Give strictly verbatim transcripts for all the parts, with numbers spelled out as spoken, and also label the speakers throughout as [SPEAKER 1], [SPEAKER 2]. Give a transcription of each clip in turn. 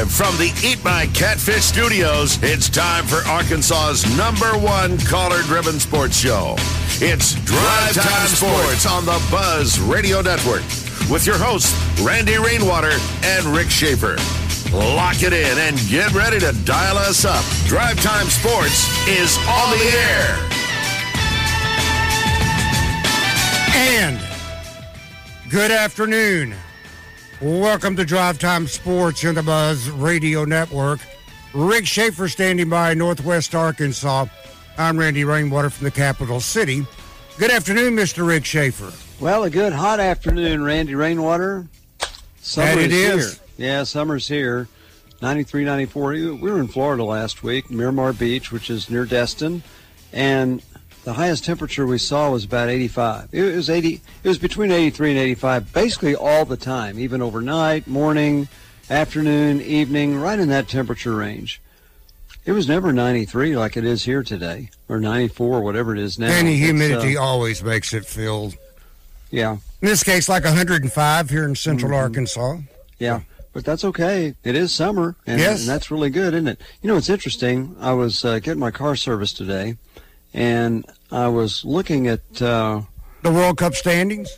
[SPEAKER 1] Live from the Eat My Catfish studios, it's time for Arkansas's number one caller-driven sports show. It's Drive Time Sports on the Buzz Radio Network with your hosts, Randy Rainwater and Rick Schaefer. Lock it in and get ready to dial us up. Drive Time Sports is on the air.
[SPEAKER 2] And good afternoon. Welcome to Drive Time Sports on the Buzz Radio Network. Rick Schaefer standing by, Northwest Arkansas. I'm Randy Rainwater from the capital city. Good afternoon, Mister Rick Schaefer.
[SPEAKER 3] Well, a good hot afternoon, Randy Rainwater. Summer
[SPEAKER 2] That it
[SPEAKER 3] is,
[SPEAKER 2] is.
[SPEAKER 3] here. Yeah, summer's here. ninety-three, ninety-four. We were in Florida last week, Miramar Beach, which is near Destin, and the highest temperature we saw was about eighty-five. It was eighty. It was between eighty-three and eighty-five, basically all the time, even overnight, morning, afternoon, evening, right in that temperature range. It was never ninety-three like it is here today, or ninety-four, whatever it is now.
[SPEAKER 2] And the humidity
[SPEAKER 3] uh,
[SPEAKER 2] always makes it feel,
[SPEAKER 3] yeah,
[SPEAKER 2] in this case, like one hundred five here in central
[SPEAKER 3] mm-hmm.
[SPEAKER 2] Arkansas.
[SPEAKER 3] Yeah. But that's okay. It is summer, and,
[SPEAKER 2] yes.
[SPEAKER 3] and that's really good, isn't it? You know, it's interesting. I was uh, getting my car serviced today, and I was looking at uh,
[SPEAKER 2] the World Cup standings?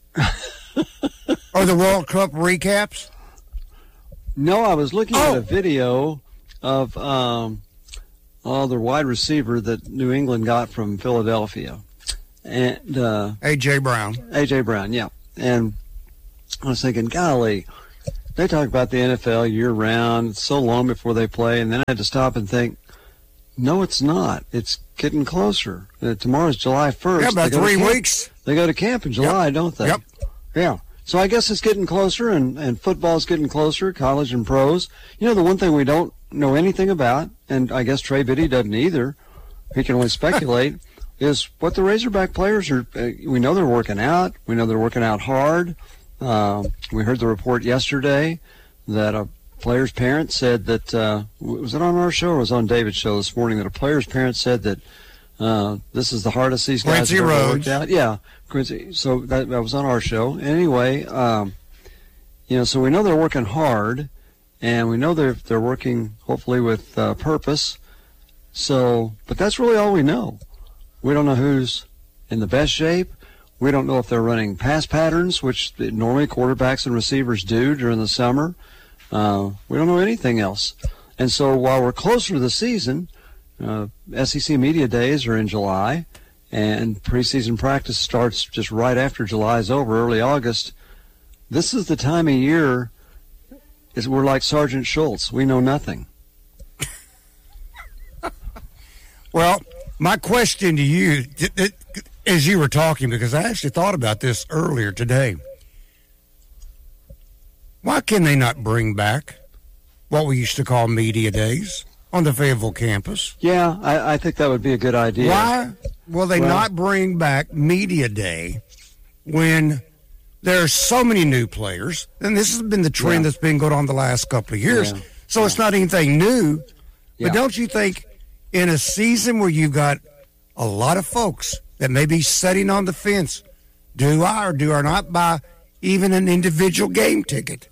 [SPEAKER 2] Or the World Cup recaps?
[SPEAKER 3] No, I was looking
[SPEAKER 2] oh.
[SPEAKER 3] at a video of um, oh, the wide receiver that New England got from Philadelphia, and uh,
[SPEAKER 2] A J. Brown.
[SPEAKER 3] A J. Brown, yeah. And I was thinking, golly, they talk about the N F L year-round. It's so long before they play, and then I had to stop and think, no, it's not. It's getting closer. Uh, tomorrow's July first.
[SPEAKER 2] Yeah, about three
[SPEAKER 3] camp.
[SPEAKER 2] weeks.
[SPEAKER 3] They go to camp in July,
[SPEAKER 2] yep.
[SPEAKER 3] don't they?
[SPEAKER 2] Yep.
[SPEAKER 3] Yeah. So I guess it's getting closer, and, and football's getting closer, college and pros. You know, the one thing we don't know anything about, and I guess Trey Biddy doesn't either, he can only speculate, is what the Razorback players are. Uh, we know they're working out. We know they're working out hard. Uh, we heard the report yesterday that a player's parent said that, uh, was it on our show or was it on David's show this morning, that a player's parent said that uh, this is the hardest these guys
[SPEAKER 2] Quincy
[SPEAKER 3] have ever
[SPEAKER 2] Rhodes.
[SPEAKER 3] worked out. Yeah, Quincy. So that, that was on our show. Anyway, um, you know, so we know they're working hard, and we know they're they're working hopefully with uh, purpose. So, but that's really all we know. We don't know who's in the best shape. We don't know if they're running pass patterns, which normally quarterbacks and receivers do during the summer. Uh, we don't know anything else. And so while we're closer to the season, uh, S E C Media Days are in July, and preseason practice starts just right after July is over, early August. This is the time of year is we're like Sergeant Schultz. We know nothing.
[SPEAKER 2] Well, my question to you, as you were talking, because I actually thought about this earlier today, why can they not bring back what we used to call media days on the Fayetteville campus?
[SPEAKER 3] Yeah, I, I think that would be a good idea.
[SPEAKER 2] Why will they
[SPEAKER 3] well,
[SPEAKER 2] not bring back media day when there are so many new players? And this has been the trend
[SPEAKER 3] yeah.
[SPEAKER 2] that's been going on the last couple of years.
[SPEAKER 3] Yeah.
[SPEAKER 2] So
[SPEAKER 3] yeah.
[SPEAKER 2] it's not anything new. But
[SPEAKER 3] yeah.
[SPEAKER 2] don't you think in a season where you've got a lot of folks that may be sitting on the fence, do I or do I not buy even an individual game ticket?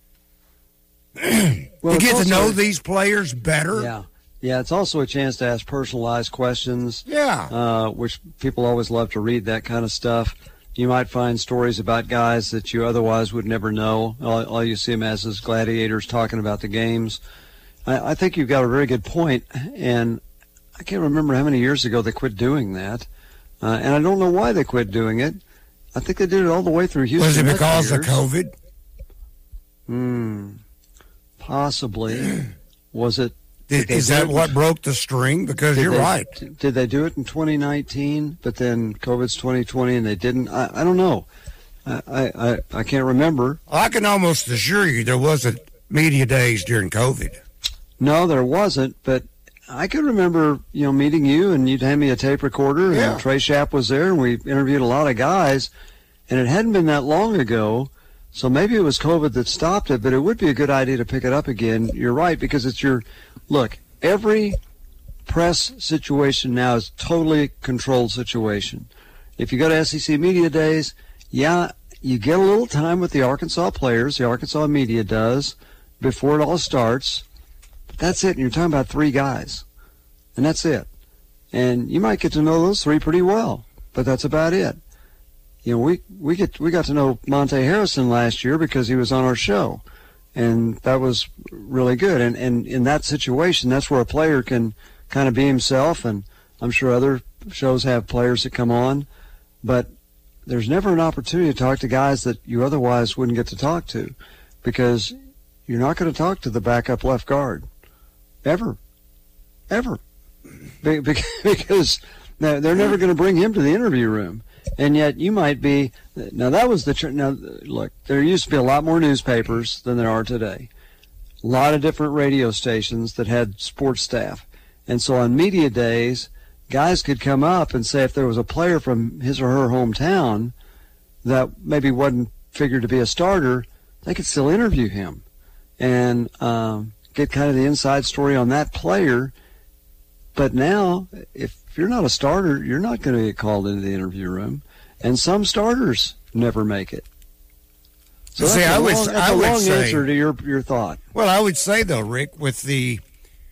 [SPEAKER 3] well,
[SPEAKER 2] to get
[SPEAKER 3] also,
[SPEAKER 2] to know these players better.
[SPEAKER 3] Yeah, yeah. It's also a chance to ask personalized questions.
[SPEAKER 2] Yeah,
[SPEAKER 3] uh, which people always love to read that kind of stuff. You might find stories about guys that you otherwise would never know. All, all you see them as is gladiators talking about the games. I, I think you've got a very good point, and I can't remember how many years ago they quit doing that, uh, and I don't know why they quit doing it. I think they did it all the way through Houston.
[SPEAKER 2] Was it because
[SPEAKER 3] years.
[SPEAKER 2] of COVID?
[SPEAKER 3] Hmm. Possibly. Was it?
[SPEAKER 2] Did, is that what broke the string? Because
[SPEAKER 3] did
[SPEAKER 2] you're
[SPEAKER 3] they,
[SPEAKER 2] right.
[SPEAKER 3] Did they do it in twenty nineteen, but then COVID's twenty twenty and they didn't? I, I don't know. I, I, I can't remember.
[SPEAKER 2] I can almost assure you there wasn't media days during COVID.
[SPEAKER 3] No, there wasn't, but I can remember, you know, meeting you and you'd hand me a tape recorder
[SPEAKER 2] yeah.
[SPEAKER 3] and Trey Schapp was there and we interviewed a lot of guys, and it hadn't been that long ago. So maybe it was COVID that stopped it, but it would be a good idea to pick it up again. You're right, because it's your – look, every press situation now is totally controlled situation. If you go to S E C Media Days, yeah, you get a little time with the Arkansas players. The Arkansas media does. before it all starts. But that's it. And you're talking about three guys. And that's it. And you might get to know those three pretty well, but that's about it. You know, we, we get we got to know Monte Harrison last year because he was on our show. And that was really good. And, and in that situation, that's where a player can kind of be himself. And I'm sure other shows have players that come on. But there's never an opportunity to talk to guys that you otherwise wouldn't get to talk to, because you're not going to talk to the backup left guard. Ever. Ever. Because they're never going to bring him to the interview room. And yet you might be – now that was the – now look, there used to be a lot more newspapers than there are today. A lot of different radio stations that had sports staff. And so on media days, guys could come up and say if there was a player from his or her hometown that maybe wasn't figured to be a starter, they could still interview him and um, get kind of the inside story on that player. But now, if you're not a starter, you're not going to get called into the interview room. And some starters never make it. So
[SPEAKER 2] See,
[SPEAKER 3] that's
[SPEAKER 2] I
[SPEAKER 3] a
[SPEAKER 2] would,
[SPEAKER 3] long, that's
[SPEAKER 2] I
[SPEAKER 3] a
[SPEAKER 2] would
[SPEAKER 3] long
[SPEAKER 2] say,
[SPEAKER 3] answer to your, your thought.
[SPEAKER 2] Well, I would say, though, Rick, with the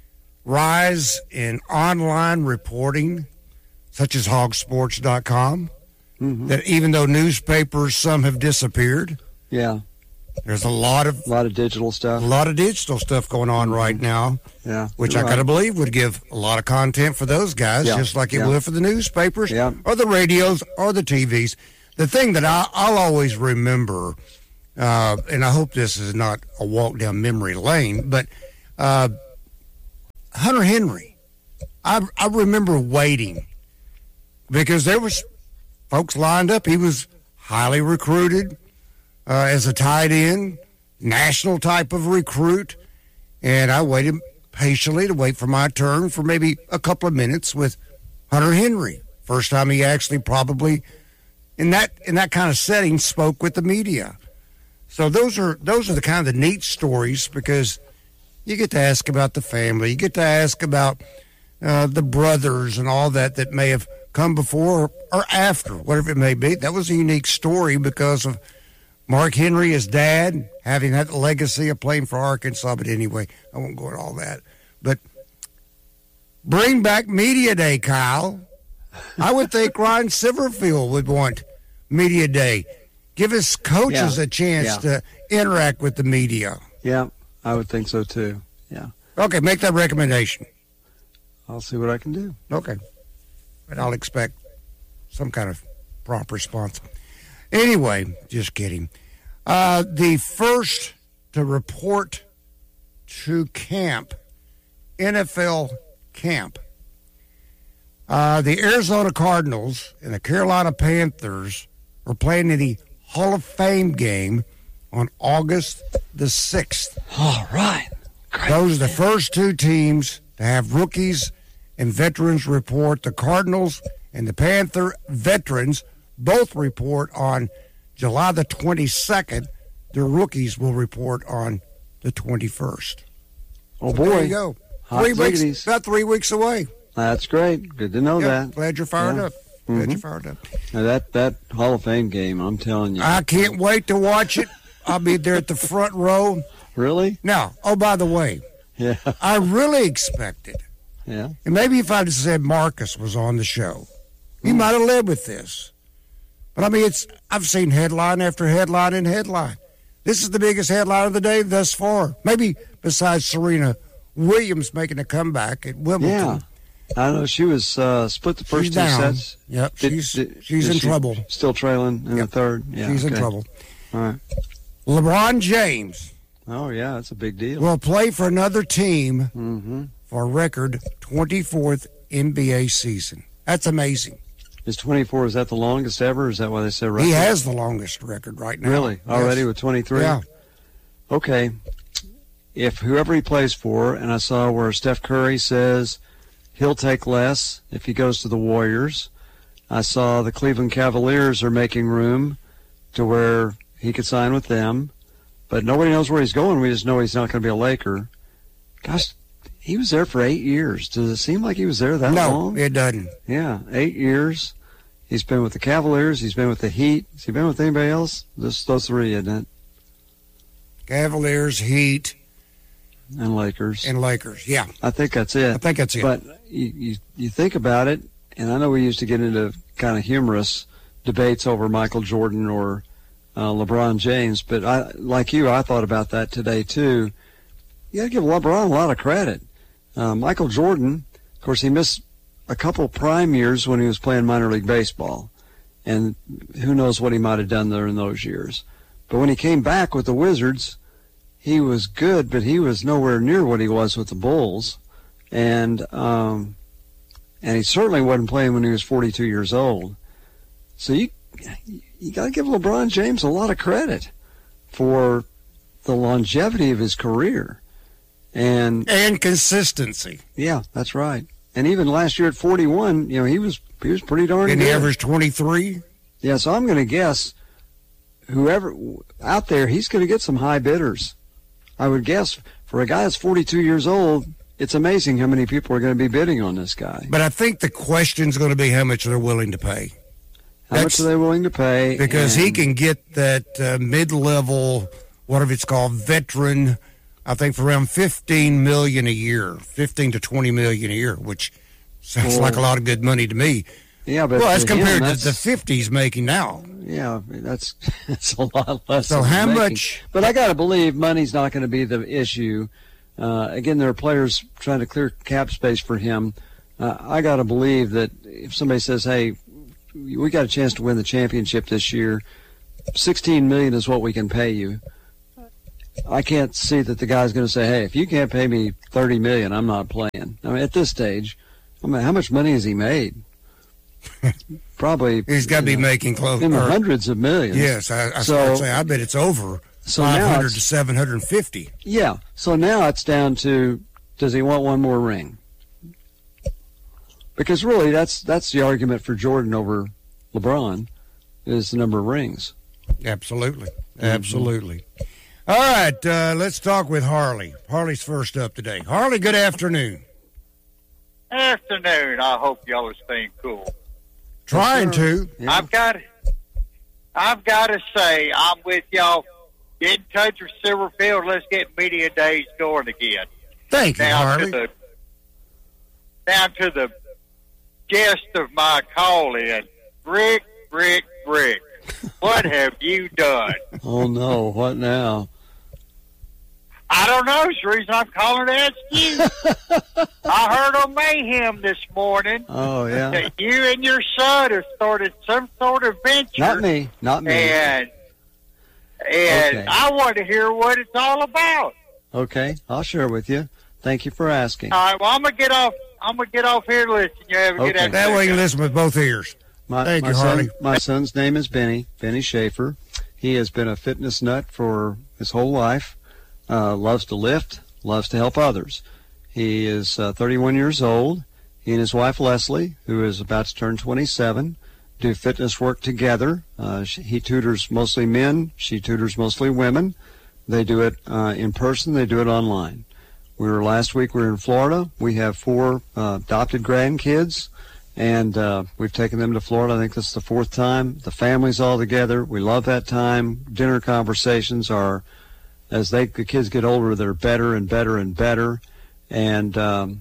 [SPEAKER 2] rise in online reporting, such as hog sports dot com, mm-hmm. that even though newspapers, some have disappeared,
[SPEAKER 3] yeah,
[SPEAKER 2] there's a lot of
[SPEAKER 3] a lot of digital stuff,
[SPEAKER 2] a lot of digital stuff going on right now.
[SPEAKER 3] Yeah,
[SPEAKER 2] which I
[SPEAKER 3] right.
[SPEAKER 2] gotta believe would give a lot of content for those guys,
[SPEAKER 3] yeah.
[SPEAKER 2] just like it
[SPEAKER 3] yeah.
[SPEAKER 2] would for the newspapers,
[SPEAKER 3] yeah.
[SPEAKER 2] or the radios, or the T Vs. The thing that I, I'll always remember, uh, and I hope this is not a walk down memory lane, but uh, Hunter Henry, I I remember waiting because there was folks lined up. He was highly recruited. Uh, as a tight end, national type of recruit, and I waited patiently to wait for my turn for maybe a couple of minutes with Hunter Henry. First time he actually probably in that in that kind of setting spoke with the media. So those are those are the kind of the neat stories, because you get to ask about the family, you get to ask about uh, the brothers and all that that may have come before or after, whatever it may be. That was a unique story because of Mark Henry, his dad, having that legacy of playing for Arkansas. But anyway, I won't go into all that. But bring back Media Day, Kyle. I would think Ryan Silverfield would want Media Day. Give his coaches
[SPEAKER 3] yeah.
[SPEAKER 2] a chance
[SPEAKER 3] yeah.
[SPEAKER 2] to interact with the media.
[SPEAKER 3] Yeah, I would think so too. Yeah.
[SPEAKER 2] Okay, make that recommendation.
[SPEAKER 3] I'll see what I can do.
[SPEAKER 2] Okay. But I'll expect some kind of prompt response. Anyway, just kidding. Uh, the first to report to camp, N F L camp, uh, the Arizona Cardinals and the Carolina Panthers are playing in the Hall of Fame game on August the sixth.
[SPEAKER 3] All right. Great.
[SPEAKER 2] Those are the first two teams to have rookies and veterans report. The Cardinals and the Panther veterans both report on July the twenty-second. The rookies will report on the twenty-first.
[SPEAKER 3] Oh,
[SPEAKER 2] So
[SPEAKER 3] boy.
[SPEAKER 2] there you go.
[SPEAKER 3] Hot
[SPEAKER 2] Three weeks,
[SPEAKER 3] ziggities.
[SPEAKER 2] about three weeks away.
[SPEAKER 3] That's great. Good to know
[SPEAKER 2] Yeah,
[SPEAKER 3] that.
[SPEAKER 2] glad you're fired
[SPEAKER 3] Yeah.
[SPEAKER 2] up. Glad
[SPEAKER 3] Mhm.
[SPEAKER 2] you're fired up.
[SPEAKER 3] Now that, that Hall of Fame game, I'm telling you.
[SPEAKER 2] I can't wait to watch it. I'll be there at the front row.
[SPEAKER 3] Really?
[SPEAKER 2] Now, oh, by the way,
[SPEAKER 3] Yeah.
[SPEAKER 2] I really expected,
[SPEAKER 3] Yeah.
[SPEAKER 2] and maybe if I'd said Marcus was on the show, he might have led with this. But I mean, it's I've seen headline after headline and headline. This is the biggest headline of the day thus far. Maybe besides Serena Williams making a comeback at Wimbledon.
[SPEAKER 3] Yeah. I know she was uh, split the first
[SPEAKER 2] She's
[SPEAKER 3] two
[SPEAKER 2] down.
[SPEAKER 3] sets.
[SPEAKER 2] Yep,
[SPEAKER 3] Did-
[SPEAKER 2] she's
[SPEAKER 3] did-
[SPEAKER 2] she's
[SPEAKER 3] is
[SPEAKER 2] in
[SPEAKER 3] she
[SPEAKER 2] trouble.
[SPEAKER 3] Still trailing in
[SPEAKER 2] Yep.
[SPEAKER 3] the third. Yeah,
[SPEAKER 2] she's in
[SPEAKER 3] okay.
[SPEAKER 2] trouble.
[SPEAKER 3] All right.
[SPEAKER 2] LeBron James
[SPEAKER 3] Oh yeah, that's a big deal.
[SPEAKER 2] will play for another team
[SPEAKER 3] Mm-hmm.
[SPEAKER 2] for a record twenty-fourth N B A season. That's amazing.
[SPEAKER 3] Is twenty-four, is that the longest ever? Is that why they say record?
[SPEAKER 2] He has the longest record right now.
[SPEAKER 3] Really? Already
[SPEAKER 2] Yes.
[SPEAKER 3] with twenty-three?
[SPEAKER 2] Yeah.
[SPEAKER 3] Okay. If whoever he plays for, and I saw where Steph Curry says he'll take less if he goes to the Warriors. I saw the Cleveland Cavaliers are making room to where he could sign with them. But nobody knows where he's going. We just know he's not going to be a Laker. Gosh, he was there for eight years. Does it seem like he was there that
[SPEAKER 2] no,
[SPEAKER 3] long?
[SPEAKER 2] it doesn't.
[SPEAKER 3] Yeah, eight years. He's been with the Cavaliers. He's been with the Heat. Has he been with anybody else? Just those three, isn't it?
[SPEAKER 2] Cavaliers, Heat,
[SPEAKER 3] and Lakers.
[SPEAKER 2] And Lakers, yeah.
[SPEAKER 3] I think that's it.
[SPEAKER 2] I think that's it.
[SPEAKER 3] But you, you, you think about it, and I know we used to get into kind of humorous debates over Michael Jordan or uh, LeBron James, but I, like you, I thought about that today too. You got to give LeBron a lot of credit. Uh, Michael Jordan, of course, he missed a couple prime years when he was playing minor league baseball, and who knows what he might have done there in those years. But when he came back with the Wizards, he was good, but he was nowhere near what he was with the Bulls, and um, and he certainly wasn't playing when he was forty-two years old. So you you got to give LeBron James a lot of credit for the longevity of his career, and
[SPEAKER 2] and consistency.
[SPEAKER 3] Yeah, that's right. And even last year at forty-one, you know, he was he was pretty darn
[SPEAKER 2] and
[SPEAKER 3] good.
[SPEAKER 2] And he averaged twenty-three.
[SPEAKER 3] Yeah, so I'm going to guess whoever out there, he's going to get some high bidders. I would guess for a guy that's forty-two years old, it's amazing how many people are going to be bidding on this guy.
[SPEAKER 2] But I think the question's going to be how much they're willing to pay.
[SPEAKER 3] How
[SPEAKER 2] That's,
[SPEAKER 3] much are they willing to pay?
[SPEAKER 2] Because
[SPEAKER 3] and,
[SPEAKER 2] he can get that uh, mid-level, whatever it's called, veteran, I think for around fifteen million dollars a year, fifteen to twenty million dollars a year, which sounds
[SPEAKER 3] well,
[SPEAKER 2] like a lot of good money to me.
[SPEAKER 3] Yeah, but
[SPEAKER 2] well, that's compared
[SPEAKER 3] him,
[SPEAKER 2] to the fifties making now.
[SPEAKER 3] Yeah, that's that's a lot less.
[SPEAKER 2] So how
[SPEAKER 3] making.
[SPEAKER 2] much?
[SPEAKER 3] But I got to believe money's not going to be the issue. Uh, again, there are players trying to clear cap space for him. Uh, I got to believe that if somebody says, "Hey, we got a chance to win the championship this year. sixteen million dollars is what we can pay you." I can't see that the guy's going to say, "Hey, if you can't pay me thirty million dollars, I'm not playing." I mean, at this stage, I mean, how much money has he made? Probably
[SPEAKER 2] he's got to be
[SPEAKER 3] know,
[SPEAKER 2] making close
[SPEAKER 3] in the
[SPEAKER 2] or,
[SPEAKER 3] hundreds of millions.
[SPEAKER 2] Yes, I, I
[SPEAKER 3] so,
[SPEAKER 2] say I bet it's over
[SPEAKER 3] so
[SPEAKER 2] five hundred
[SPEAKER 3] it's,
[SPEAKER 2] to seven hundred fifty.
[SPEAKER 3] Yeah. So now it's down to, does he want one more ring? Because really, that's that's the argument for Jordan over LeBron, is the number of rings.
[SPEAKER 2] Absolutely, absolutely. Mm-hmm. All right, uh, let's talk with Harley. Harley's first up today. Harley, good afternoon.
[SPEAKER 4] Afternoon. I hope y'all are staying cool.
[SPEAKER 2] Trying to.
[SPEAKER 3] Yeah.
[SPEAKER 4] I've got, I've got to say, I'm with y'all. Get in touch with Silverfield. Let's get media days going again.
[SPEAKER 2] Thank you,
[SPEAKER 4] down
[SPEAKER 2] Harley.
[SPEAKER 4] To the, down to the guest of my call-in, Rick, Rick, Rick. What have you done?
[SPEAKER 3] Oh no! What now?
[SPEAKER 4] I don't know. It's the reason I'm calling to ask you. I heard on Mayhem this morning
[SPEAKER 3] Oh yeah.
[SPEAKER 4] that you and your son have started some sort of venture.
[SPEAKER 3] Not me. Not me.
[SPEAKER 4] And and
[SPEAKER 3] Okay.
[SPEAKER 4] I want to hear what it's all about.
[SPEAKER 3] Okay, I'll share with you. Thank you for asking.
[SPEAKER 4] All right. Well, I'm gonna get off. I'm gonna get off here and listen. You have a good
[SPEAKER 3] Okay.
[SPEAKER 4] afternoon.
[SPEAKER 2] That way you can listen with both ears.
[SPEAKER 3] My,
[SPEAKER 2] Thank
[SPEAKER 3] my
[SPEAKER 2] you,
[SPEAKER 3] son,
[SPEAKER 2] Harley.
[SPEAKER 3] My son's name is Benny, Benny Schaefer. He has been a fitness nut for his whole life. Uh, loves to lift, loves to help others. He is uh, thirty-one years old. He and his wife Leslie, who is about to turn twenty-seven, do fitness work together. Uh, she, he tutors mostly men. She tutors mostly women. They do it uh, in person. They do it online. We were last week. We were in Florida. We have four uh, adopted grandkids, and uh, we've taken them to Florida. I think this is the fourth time. The family's all together. We love that time. Dinner conversations are, as they the kids get older, they're better and better and better. And um,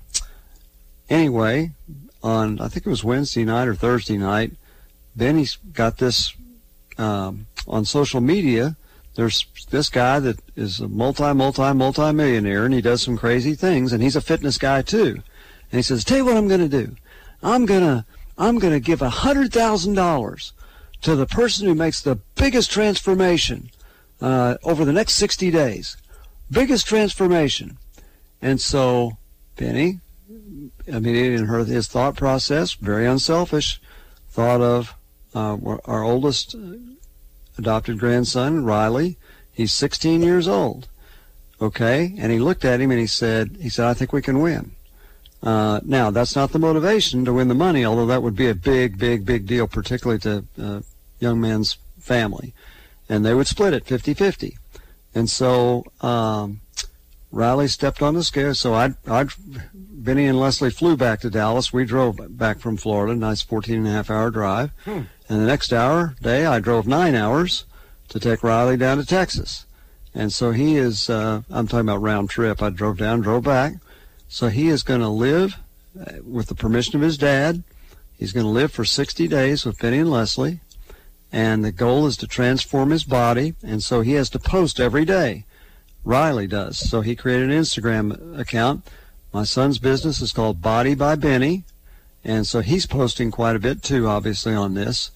[SPEAKER 3] anyway, on I think it was Wednesday night or Thursday night, Benny's got this um, on social media. There's this guy that is a multi, multi, multi-millionaire, and he does some crazy things, and he's a fitness guy too. And he says, "Tell you what I'm going to do. I'm gonna I'm gonna give a hundred thousand dollars to the person who makes the biggest transformation uh, over the next sixty days, biggest transformation." And so Benny, immediately in her his thought process, very unselfish, thought of uh, our oldest adopted grandson, Riley. He's sixteen years old. Okay, and he looked at him and he said, he said, "I think we can win." Uh, now, that's not the motivation to win the money, although that would be a big, big, big deal, particularly to uh, young man's family. And they would split it fifty-fifty. And so um, Riley stepped on the scale. So I, I, Benny and Leslie flew back to Dallas. We drove back from Florida, nice fourteen and a half hour drive. Hmm. And the next hour, day, I drove nine hours to take Riley down to Texas. And so he is, uh, I'm talking about round trip. I drove down, drove back. So he is going to live, uh, with the permission of his dad, he's going to live for sixty days with Benny and Leslie. And the goal is to transform his body. And so he has to post every day. Riley does. So he created an Instagram account. My son's business is called Body by Benny. And so he's posting quite a bit too, obviously, on this.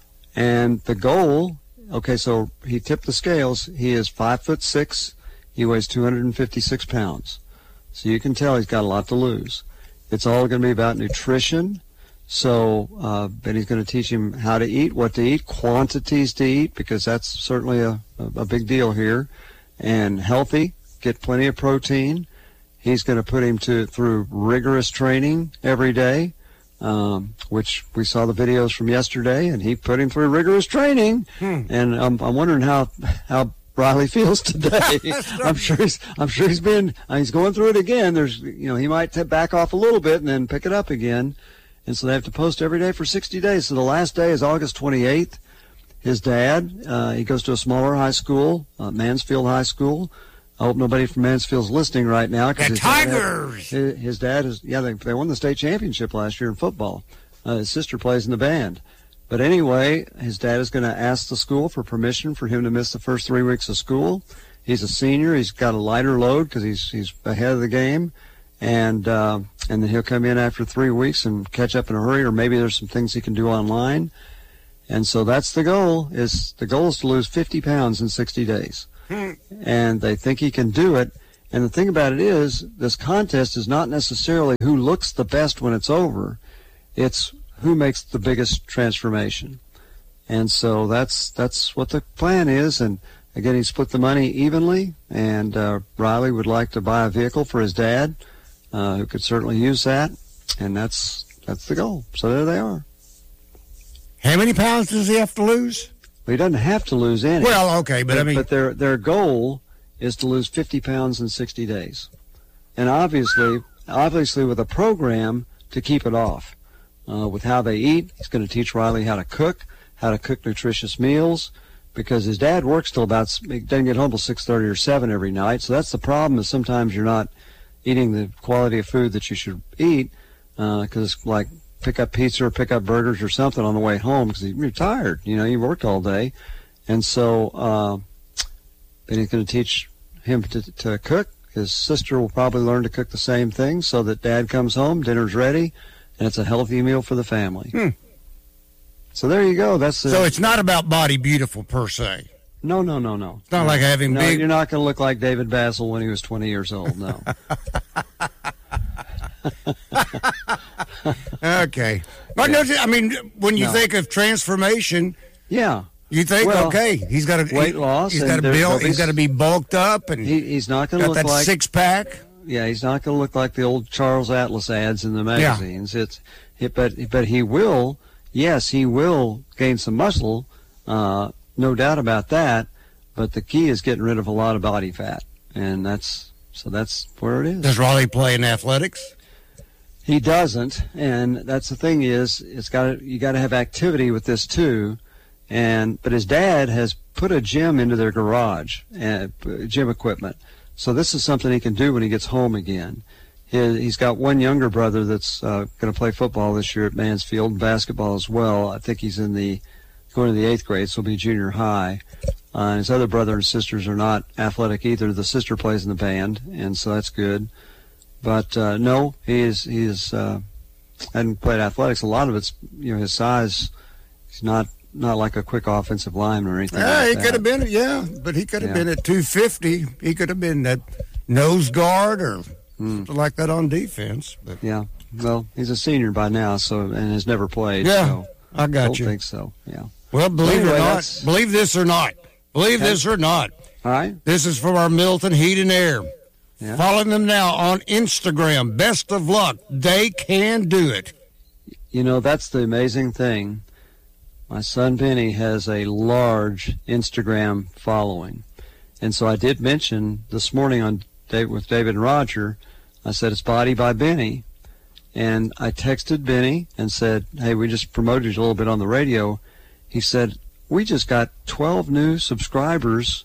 [SPEAKER 3] And the goal, okay, so he tipped the scales. He is five foot six. He weighs two hundred fifty-six pounds. So you can tell he's got a lot to lose. It's all going to be about nutrition. So uh, Benny's going to teach him how to eat, what to eat, quantities to eat, because that's certainly a, a big deal here. And healthy, get plenty of protein. He's going to put him to through rigorous training every day. Um, which we saw the videos from yesterday, and he put him through rigorous training. Hmm. And I'm, I'm wondering how how Riley feels today. I'm sure he's I'm sure he's been uh, he's going through it again. There's you know he might t- back off a little bit and then pick it up again. And so they have to post every day for sixty days. So the last day is August twenty-eighth. His dad, uh, he goes to a smaller high school, uh, Mansfield High School. I hope nobody from Mansfield's listening right now.
[SPEAKER 2] The
[SPEAKER 3] his
[SPEAKER 2] Tigers!
[SPEAKER 3] Dad, his, his dad is, yeah, they, they won the state championship last year in football. Uh, his sister plays in the band. But anyway, his dad is going to ask the school for permission for him to miss the first three weeks of school. He's a senior. He's got a lighter load because he's he's ahead of the game. And, uh, and then he'll come in after three weeks and catch up in a hurry, or maybe there's some things he can do online. And so that's the goal. Is the goal is to lose fifty pounds in sixty days. And they think he can do it. And the thing about it is, this contest is not necessarily who looks the best when it's over. It's who makes the biggest transformation. And so that's that's what the plan is. And again, he split the money evenly. And uh, Riley would like to buy a vehicle for his dad, uh, who could certainly use that. And that's that's the goal. So there they are.
[SPEAKER 2] How many pounds does he have to lose?
[SPEAKER 3] Well, he doesn't have to lose any.
[SPEAKER 2] Well, okay, but, but I mean,
[SPEAKER 3] but their their goal is to lose fifty pounds in sixty days, and obviously, obviously, with a program to keep it off, uh, with how they eat. He's going to teach Riley how to cook, how to cook nutritious meals, because his dad works till about he doesn't get home till six thirty or seven every night. So that's the problem. Is sometimes you're not eating the quality of food that you should eat, because uh, like. pick up pizza or pick up burgers or something on the way home because you're tired. You know, you worked all day. And so uh, then he's going to teach him to, to cook. His sister will probably learn to cook the same thing so that Dad comes home, dinner's ready, and it's a healthy meal for the family.
[SPEAKER 2] Hmm.
[SPEAKER 3] So there you go. That's the,
[SPEAKER 2] So it's not about body beautiful per se.
[SPEAKER 3] No, no, no, no.
[SPEAKER 2] It's not
[SPEAKER 3] no.
[SPEAKER 2] like having
[SPEAKER 3] no,
[SPEAKER 2] big...
[SPEAKER 3] You're not going to look like David Basil when he was twenty years old, no.
[SPEAKER 2] Okay. But yeah. no, I mean, when you no. think of transformation,
[SPEAKER 3] yeah,
[SPEAKER 2] you think,
[SPEAKER 3] well,
[SPEAKER 2] okay, he's got to
[SPEAKER 3] weight
[SPEAKER 2] he,
[SPEAKER 3] loss.
[SPEAKER 2] He's got to build. He's got to be bulked up, and
[SPEAKER 3] he, he's not going to look
[SPEAKER 2] that
[SPEAKER 3] like
[SPEAKER 2] six pack.
[SPEAKER 3] Yeah, he's not going to look like the old Charles Atlas ads in the magazines. Yeah. It's, it, but but he will. Yes, he will gain some muscle, uh, no doubt about that. But the key is getting rid of a lot of body fat, and that's so that's where it is.
[SPEAKER 2] Does Raleigh play in athletics?
[SPEAKER 3] He doesn't, and that's the thing is, it's got you got to have activity with this too, and but his dad has put a gym into their garage, uh, gym equipment, so this is something he can do when he gets home again. He, he's got one younger brother that's uh, going to play football this year at Mansfield, and basketball as well. I think he's in the going to the eighth grade, so he'll be junior high. Uh, his other brother and sisters are not athletic either. The sister plays in the band, and so that's good. But uh, no, he is he is uh, hadn't played athletics. A lot of it's you know his size. He's not not like a quick offensive lineman or anything.
[SPEAKER 2] Yeah,
[SPEAKER 3] like
[SPEAKER 2] he
[SPEAKER 3] that.
[SPEAKER 2] could have been. Yeah, but he could have yeah. been at two fifty. He could have been that nose guard or mm. something like that on defense. But.
[SPEAKER 3] Yeah, well, he's a senior by now, so and has never played.
[SPEAKER 2] Yeah,
[SPEAKER 3] so
[SPEAKER 2] I got
[SPEAKER 3] I don't
[SPEAKER 2] you.
[SPEAKER 3] think so. Yeah.
[SPEAKER 2] Well, believe
[SPEAKER 3] anyway,
[SPEAKER 2] it or not,
[SPEAKER 3] that's...
[SPEAKER 2] believe this or not, believe
[SPEAKER 3] okay.
[SPEAKER 2] this or not.
[SPEAKER 3] All right.
[SPEAKER 2] This is from our Milton Heat and Air.
[SPEAKER 3] Yeah.
[SPEAKER 2] Follow them now on Instagram. Best of luck. They can do it.
[SPEAKER 3] You know, that's the amazing thing. My son Benny has a large Instagram following. And so I did mention this morning on Dave, with David and Roger, I said it's Body by Benny. And I texted Benny and said, hey, we just promoted you a little bit on the radio. He said, we just got twelve new subscribers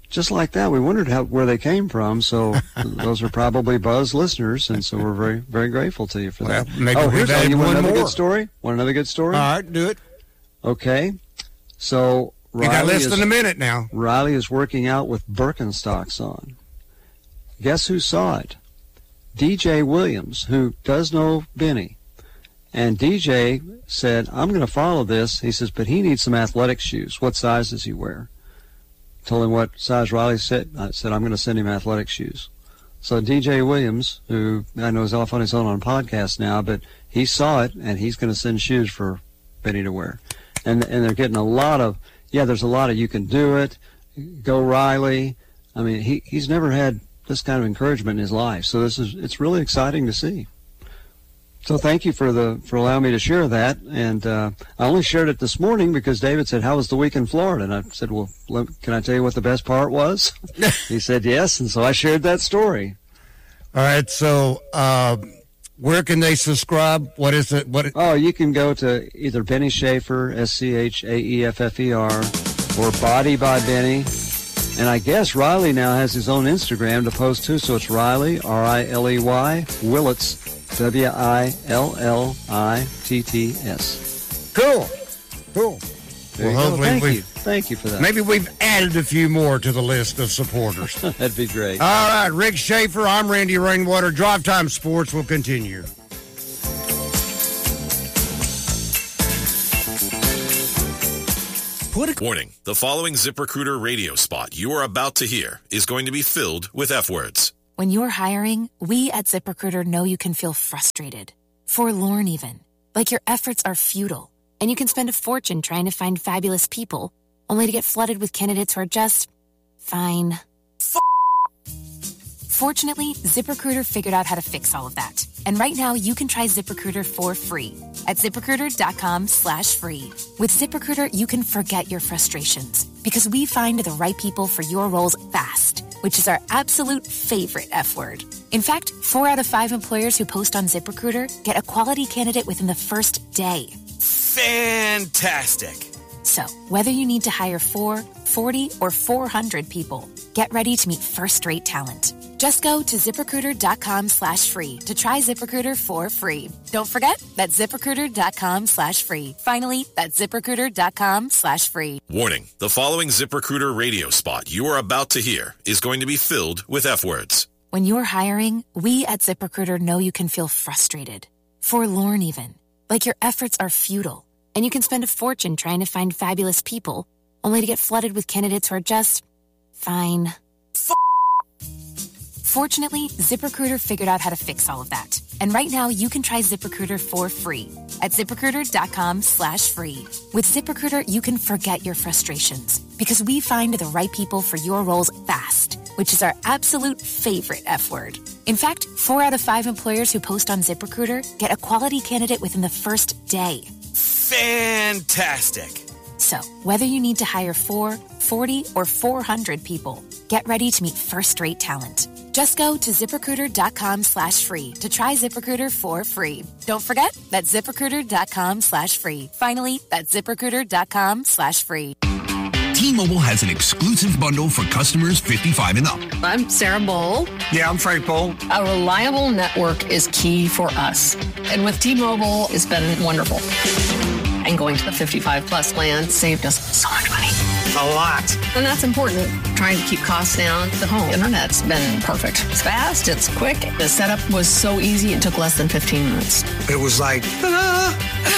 [SPEAKER 3] just like that, we wondered how where they came from. So those are probably Buzz listeners, and so we're very, very grateful to you for
[SPEAKER 2] Well,
[SPEAKER 3] that.
[SPEAKER 2] maybe
[SPEAKER 3] oh,
[SPEAKER 2] we've
[SPEAKER 3] here's oh,
[SPEAKER 2] added
[SPEAKER 3] you want
[SPEAKER 2] one
[SPEAKER 3] another
[SPEAKER 2] more.
[SPEAKER 3] good story? Want another good story?
[SPEAKER 2] All right, do it.
[SPEAKER 3] Okay. So
[SPEAKER 2] You got
[SPEAKER 3] Riley
[SPEAKER 2] less
[SPEAKER 3] is,
[SPEAKER 2] than a minute now.
[SPEAKER 3] Riley is working out with Birkenstocks on. Guess who saw it? D J Williams, who does know Benny. And D J said, I'm going to follow this. He says, but he needs some athletic shoes. What size does he wear? Told him what size Riley said. I said, I'm going to send him athletic shoes. So D J Williams, who I know is off on his own on podcast now, but he saw it, and he's going to send shoes for Benny to wear. And and they're getting a lot of, yeah, there's a lot of you can do it, go Riley. I mean, he, he's never had this kind of encouragement in his life. So this is, it's really exciting to see. So thank you for the for allowing me to share that. And uh, I only shared it this morning because David said, how was the week in Florida? And I said, well, let, can I tell you what the best part was? He said, yes. And so I shared that story.
[SPEAKER 2] All right, so uh, where can they subscribe? What is it? What?
[SPEAKER 3] Oh, you can go to either Benny Schaeffer, S C H A E F F E R, or Body by Benny. And I guess Riley now has his own Instagram to post to, so it's Riley, R I L E Y, Willits, W I L L I T T S.
[SPEAKER 2] Cool. Cool.
[SPEAKER 3] There
[SPEAKER 2] Well,
[SPEAKER 3] you go.
[SPEAKER 2] hopefully
[SPEAKER 3] Thank
[SPEAKER 2] we-
[SPEAKER 3] you. Thank you for that.
[SPEAKER 2] Maybe we've added a few more to the list of supporters.
[SPEAKER 3] That'd be great.
[SPEAKER 2] All right, Rick Schaefer, I'm Randy Rainwater. Drive Time Sports will continue.
[SPEAKER 5] Warning, the following ZipRecruiter radio spot you are about to hear is going to be filled with F words.
[SPEAKER 6] When you're hiring, we at ZipRecruiter know you can feel frustrated, forlorn even, like your efforts are futile, and you can spend a fortune trying to find fabulous people, only to get flooded with candidates who are just fine. F- Fortunately, ZipRecruiter figured out how to fix all of that. And right now, you can try ZipRecruiter for free at ZipRecruiter.com slash free. With ZipRecruiter, you can forget your frustrations because we find the right people for your roles fast, which is our absolute favorite F word. In fact, four out of five employers who post on ZipRecruiter get a quality candidate within the first day.
[SPEAKER 7] Fantastic.
[SPEAKER 6] So, whether you need to hire four, forty, or four hundred people, get ready to meet first-rate talent. Just go to ZipRecruiter.com slash free to try ZipRecruiter for free. Don't forget, that's ZipRecruiter.com slash free. Finally, that's ZipRecruiter.com slash free.
[SPEAKER 5] Warning, the following ZipRecruiter radio spot you are about to hear is going to be filled with F words.
[SPEAKER 6] When you're hiring, we at ZipRecruiter know you can feel frustrated, forlorn even, like your efforts are futile, and you can spend a fortune trying to find fabulous people, only to get flooded with candidates who are just fine. F- Fortunately, ZipRecruiter figured out how to fix all of that. And right now, you can try ZipRecruiter for free at ZipRecruiter.com slash free. With ZipRecruiter, you can forget your frustrations because we find the right people for your roles fast, which is our absolute favorite F word. In fact, four out of five employers who post on ZipRecruiter get a quality candidate within the first day.
[SPEAKER 7] Fantastic.
[SPEAKER 6] So, whether you need to hire four, forty, or four hundred people, get ready to meet first-rate talent. Just go to ZipRecruiter.com slash free to try ZipRecruiter for free. Don't forget, that's ZipRecruiter.com slash free. Finally, that's ZipRecruiter.com slash free.
[SPEAKER 8] T-Mobile has an exclusive bundle for customers fifty-five and up.
[SPEAKER 9] I'm Sarah Bowl.
[SPEAKER 2] Yeah, I'm Frank Bowl.
[SPEAKER 9] A reliable network is key for us. And with T-Mobile, it's been wonderful. And going to the fifty-five plus plan saved us so much money.
[SPEAKER 2] A lot.
[SPEAKER 9] And that's important. Trying to keep costs down. The home internet's been perfect. It's fast. It's quick. The setup was so easy. It took less than fifteen minutes.
[SPEAKER 10] It was like, ta-da!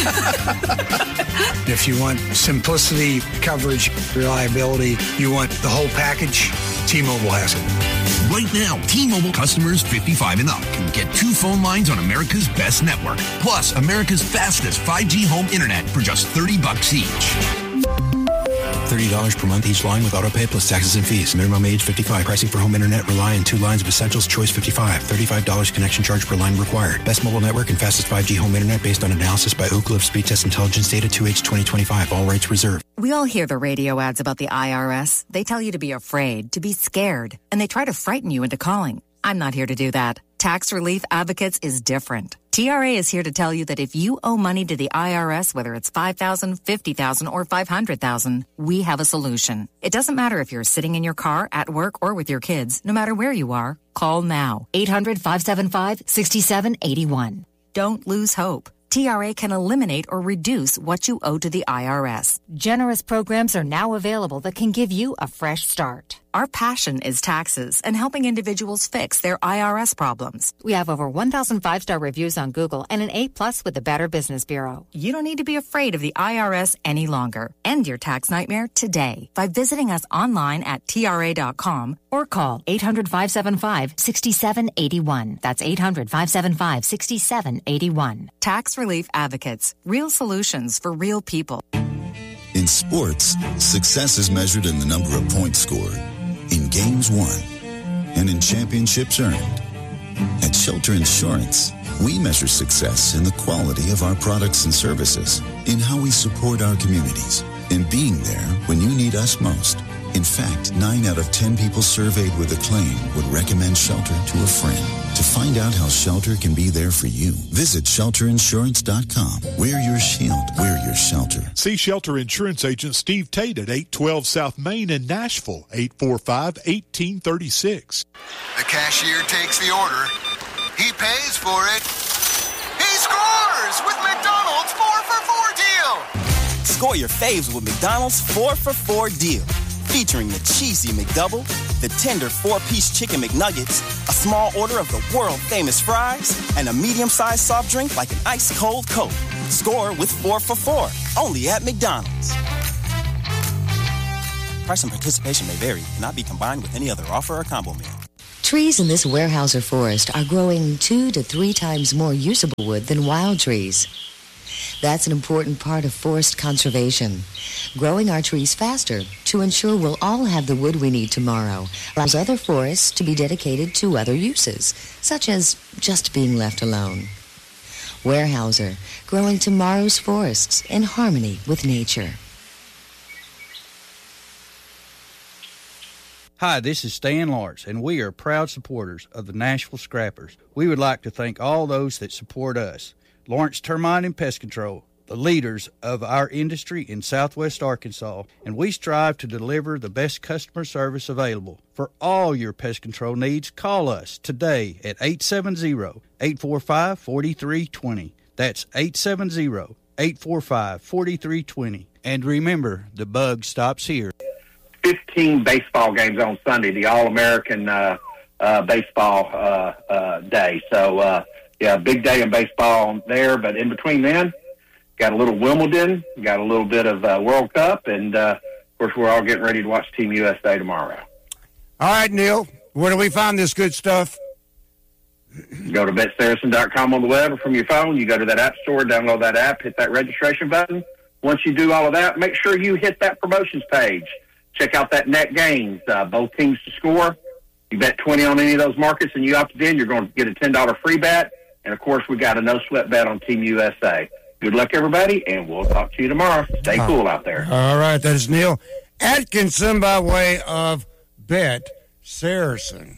[SPEAKER 10] If you want simplicity, coverage, reliability, you want the whole package, T-Mobile has it.
[SPEAKER 8] Right now, T-Mobile customers fifty-five and up can get two phone lines on America's best network, plus America's fastest five G home internet for just thirty bucks each.
[SPEAKER 11] thirty dollars per month each line with autopay plus taxes and fees. Minimum age fifty-five. Pricing for home internet rely on two lines of Essentials Choice fifty-five. thirty-five dollars connection charge per line required. Best mobile network and fastest five G home internet based on analysis by Oak Cliff Speed Test Intelligence Data two H twenty twenty-five. All rates reserved.
[SPEAKER 12] We all hear the radio ads about the I R S. They tell you to be afraid, to be scared, and they try to frighten you into calling. I'm not here to do that. Tax Relief Advocates is different. T R A is here to tell you that if you owe money to the I R S, whether it's five thousand dollars, fifty thousand dollars, or five hundred thousand dollars, we have a solution. It doesn't matter if you're sitting in your car, at work, or with your kids. No matter where you are, call now. eight hundred, five seven five, six seven eight one. Don't lose hope. T R A can eliminate or reduce what you owe to the I R S.
[SPEAKER 6] Generous programs are now available that can give you a fresh start.
[SPEAKER 12] Our passion is taxes and helping individuals fix their I R S problems.
[SPEAKER 6] We have over one thousand five-star reviews on Google and an A plus with the Better Business Bureau.
[SPEAKER 12] You don't need to be afraid of the I R S any longer. End your tax nightmare today by visiting us online at T R A dot com
[SPEAKER 6] or call eight hundred, five seven five, six seven eight one. That's eight hundred, five seven five, six seven eight one.
[SPEAKER 12] Tax Relief Advocates. Real solutions for real people.
[SPEAKER 7] In sports, success is measured in the number of points scored, in games won, and in championships earned. At Shelter Insurance, we measure success in the quality of our products and services, in how we support our communities, in being there when you need us most. In fact, nine out of ten people surveyed with a claim would recommend Shelter to a friend. To find out how Shelter can be there for you, visit shelter insurance dot com. Wear your shield. Wear your shelter.
[SPEAKER 13] See Shelter Insurance Agent Steve Tate at eight twelve South Main in Nashville, eight four five, one eight three six.
[SPEAKER 14] The cashier takes the order. He pays for it. He scores with McDonald's four for four deal.
[SPEAKER 15] Score your faves with McDonald's four for four deal. Featuring the cheesy McDouble, the tender four-piece chicken McNuggets, a small order of the world-famous fries, and a medium-sized soft drink like an ice-cold Coke. Score with four for four, only at McDonald's. Price and participation may vary, cannot be combined with any other offer or combo meal.
[SPEAKER 16] Trees in this Weyerhaeuser forest are growing two to three times more usable wood than wild trees. That's an important part of forest conservation. Growing our trees faster to ensure we'll all have the wood we need tomorrow allows other forests to be dedicated to other uses, such as just being left alone. Weyerhaeuser, growing tomorrow's forests in harmony with nature.
[SPEAKER 17] Hi, this is Stan Lawrence, and we are proud supporters of the Nashville Scrappers. We would like to thank all those that support us. Lawrence Termite and Pest Control, the leaders of our industry in Southwest Arkansas, and we strive to deliver the best customer service available. For all your pest control needs, call us today at eight seven zero, eight four five, four three two zero. That's eight seven zero, eight four five, four three two zero. And remember, the bug stops here.
[SPEAKER 18] fifteen baseball games on Sunday, the All-American uh, uh, baseball uh, uh, day. So, uh, yeah, big day in baseball there. But in between then, got a little Wimbledon, got a little bit of uh, World Cup, and, uh, of course, we're all getting ready to watch Team U S A tomorrow.
[SPEAKER 2] All right, Neil, where do we find this good stuff?
[SPEAKER 18] Go to bet saracen dot com on the web or from your phone. You go to that app store, download that app, hit that registration button. Once you do all of that, make sure you hit that promotions page. Check out that net gains, uh, both teams to score. You bet twenty on any of those markets and you opted in, you're going to get a ten dollars free bet. And, of course, we got a no-sweat bet on Team U S A. Good luck, everybody, and we'll talk to you tomorrow. Stay cool out there.
[SPEAKER 2] All right, that is Neil Atkinson by way of Bet Saracen.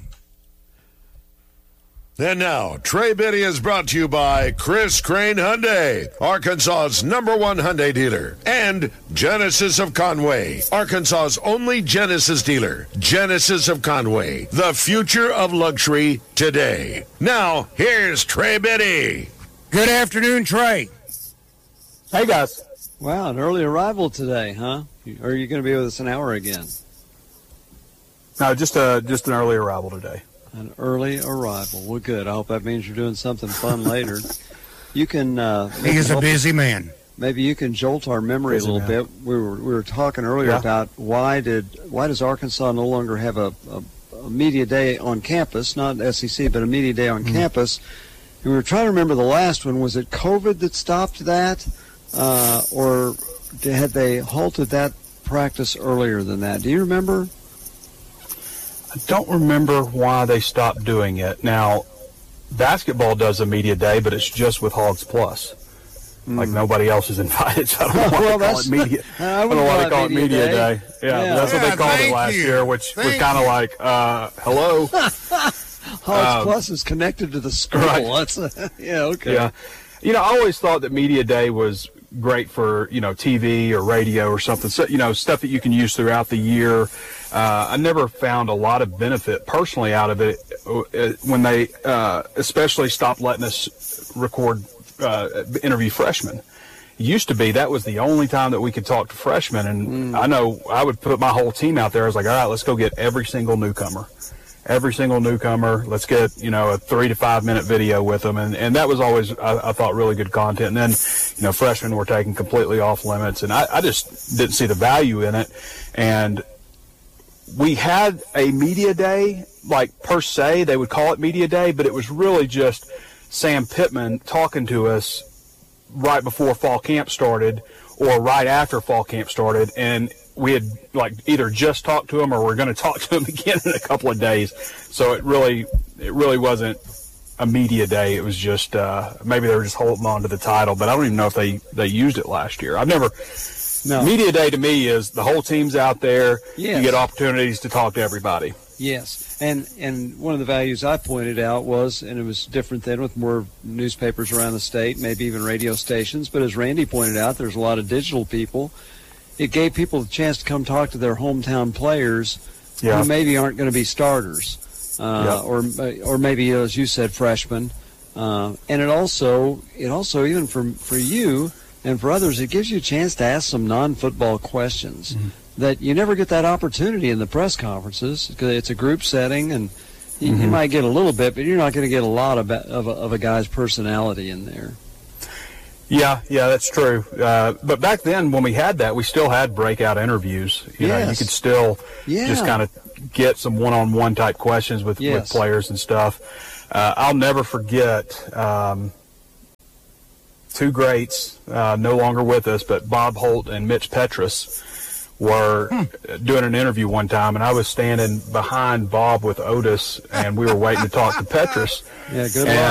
[SPEAKER 1] And now, Trey Biddy is brought to you by Chris Crane Hyundai, Arkansas's number one Hyundai dealer, and Genesis of Conway, Arkansas's only Genesis dealer. Genesis of Conway, the future of luxury today. Now, here's Trey Biddy.
[SPEAKER 2] Good afternoon, Trey.
[SPEAKER 19] Hey, guys.
[SPEAKER 3] Wow, an early arrival today, huh? Or are you going to be with us an hour again?
[SPEAKER 19] No, just a just an early arrival today.
[SPEAKER 3] An early arrival. Well, good. I hope that means you're doing something fun later. You can. Uh,
[SPEAKER 2] he is a busy man.
[SPEAKER 3] Maybe you can jolt our memory busy a little man. bit. We were we were talking earlier yeah. about why did why does Arkansas no longer have a, a, a media day on campus, not S E C, but a media day on mm-hmm. campus. And we were trying to remember the last one. Was it COVID that stopped that, uh, or had they halted that practice earlier than that? Do you remember?
[SPEAKER 19] I don't remember why they stopped doing it. Now, basketball does a media day, but it's just with Hogs Plus. Mm. Like nobody else is invited, so I don't want well, to call it media. I, I don't want to call it media day. day. Yeah, yeah. That's yeah, what they called it last you. year, which thank was kind of like, uh, hello.
[SPEAKER 3] Hogs
[SPEAKER 19] Um,
[SPEAKER 3] Plus is connected to the school.
[SPEAKER 19] Right.
[SPEAKER 3] That's a, yeah, okay.
[SPEAKER 19] Yeah. You know, I always thought that Media Day was great for, you know, T V or radio or something, so, you know, stuff that you can use throughout the year. Uh, I never found a lot of benefit personally out of it uh, when they uh, especially stopped letting us record, uh, interview freshmen. It used to be that was the only time that we could talk to freshmen, and mm. I know I would put my whole team out there. I was like, all right, let's go get every single newcomer. Every single newcomer, let's get, you know, a three to five minute video with them. And, and that was always, I, I thought, really good content. And then, you know, freshmen were taken completely off limits. And I, I just didn't see the value in it. And we had a media day, like per se, they would call it media day, but it was really just Sam Pittman talking to us right before fall camp started or right after fall camp started. And we had like either just talked to him or we're going to talk to him again in a couple of days. So it really, it really wasn't a media day. It was just, uh, maybe they were just holding on to the title, but I don't even know if they, they used it last year. I've never, no. Media day to me is the whole team's out there. Yes. You get opportunities to talk to everybody.
[SPEAKER 3] Yes. And, and one of the values I pointed out was, and it was different then with more newspapers around the state, maybe even radio stations, but as Randy pointed out, there's a lot of digital people. It gave people the chance to come talk to their hometown players yeah. who maybe aren't going to be starters, uh, yeah. or or maybe, as you said, freshmen. Uh, and it also, it also even for for you and for others, it gives you a chance to ask some non-football questions mm-hmm. that you never get that opportunity in the press conferences because it's a group setting, and you, mm-hmm. you might get a little bit, but you're not going to get a lot of of a, of a guy's personality in there.
[SPEAKER 19] Yeah, yeah, that's true. Uh, but back then, when we had that, we still had breakout interviews. You yes. know, you could still yeah. just kind of get some one-on-one type questions with, yes. with players and stuff. Uh, I'll never forget um, two greats, uh, no longer with us, but Bob Holt and Mitch Petrus were hmm. doing an interview one time, and I was standing behind Bob with Otis, and we were waiting to talk to Petrus.
[SPEAKER 3] Yeah, good
[SPEAKER 19] and,
[SPEAKER 3] luck.